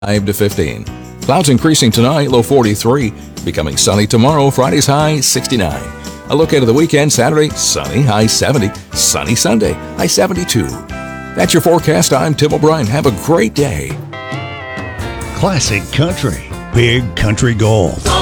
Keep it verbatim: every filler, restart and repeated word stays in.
five to fifteen. Clouds increasing tonight, low forty-three. Becoming sunny tomorrow, Friday's high sixty-nine. A look ahead of the weekend, Saturday, sunny, high seventy. Sunny Sunday, high seventy-two. That's your forecast. I'm Tim O'Brien. Have a great day. Classic Country. Big Country Gold.